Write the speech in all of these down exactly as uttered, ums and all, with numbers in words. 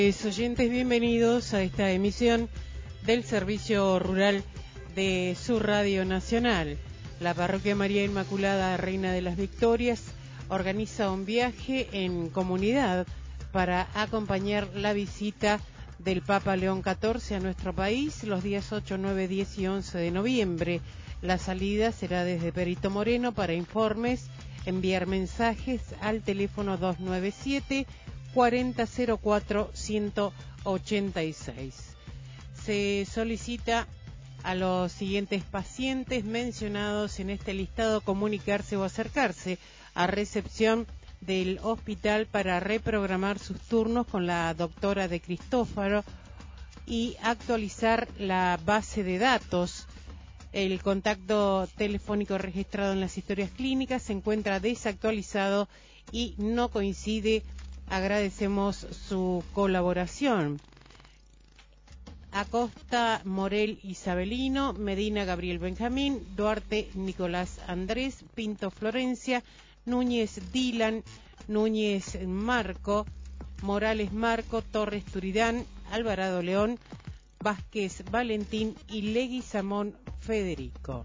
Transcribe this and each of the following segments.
Oyentes, bienvenidos a esta emisión del Servicio Rural de su Radio Nacional. La Parroquia María Inmaculada, Reina de las Victorias, organiza un viaje en comunidad para acompañar la visita del Papa León catorce a nuestro país los días ocho, nueve, diez y once de noviembre. La salida será desde Perito Moreno. Para informes, enviar mensajes al teléfono dos nueve siete, cuarenta cero cuatro, ciento ochenta y seis. Se solicita a los siguientes pacientes mencionados en este listado comunicarse o acercarse a recepción del hospital para reprogramar sus turnos con la doctora de Cristófaro y actualizar la base de datos. El contacto telefónico registrado en las historias clínicas se encuentra desactualizado y no coincide. Agradecemos su colaboración. Acosta, Morel Isabelino, Medina Gabriel Benjamín, Duarte Nicolás Andrés, Pinto Florencia, Núñez Dylan, Núñez Marco, Morales Marco, Torres Turidán, Alvarado León, Vázquez Valentín y Leguizamón Federico.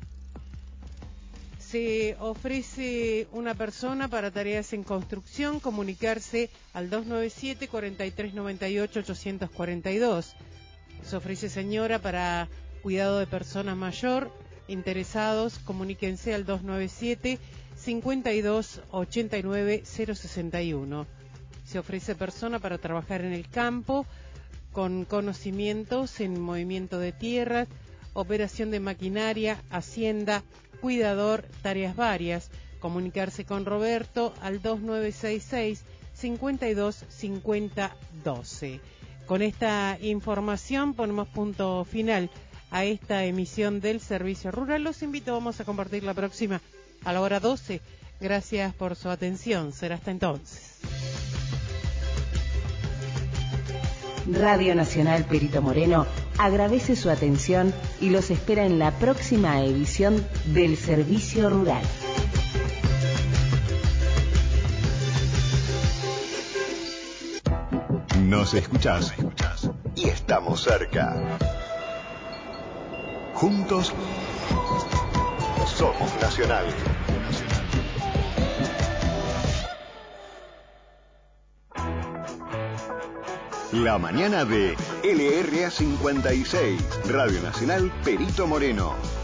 Se ofrece una persona para tareas en construcción, comunicarse al dos nueve siete, cuarenta y tres noventa y ocho, ochocientos cuarenta y dos. Se ofrece señora para cuidado de persona mayor. Interesados, comuníquense al dos nueve siete, cincuenta y dos, ochenta y nueve, cero sesenta y uno. Se ofrece persona para trabajar en el campo, con conocimientos en movimiento de tierras, operación de maquinaria, hacienda, cuidador, tareas varias. Comunicarse con Roberto al dos nueve seis seis, cincuenta y dos, cincuenta, doce. Con esta información ponemos punto final a esta emisión del Servicio Rural. Los invitamos a compartir la próxima a la hora doce. Gracias por su atención. Será hasta entonces. Radio Nacional Perito Moreno agradece su atención y los espera en la próxima edición del Servicio Rural. Nos escuchás y estamos cerca. Juntos somos Nacional. La mañana de L R A cincuenta y seis, Radio Nacional Perito Moreno.